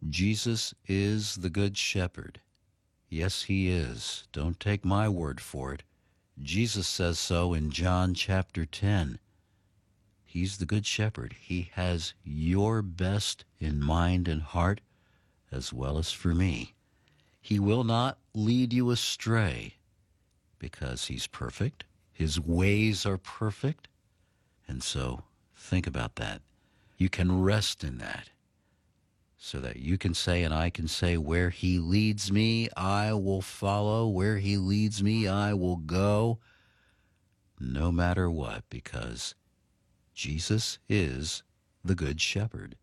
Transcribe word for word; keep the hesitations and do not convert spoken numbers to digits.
Jesus is the Good Shepherd. Yes, he is. Don't take my word for it. Jesus says so in John chapter ten. He's the Good Shepherd. He has your best in mind and heart, as well as for me. He will not lead you astray, because he's perfect. His ways are perfect. And so think about that. You can rest in that, so that you can say and I can say, where he leads me, I will follow. Where he leads me, I will go, no matter what, because Jesus is the Good Shepherd.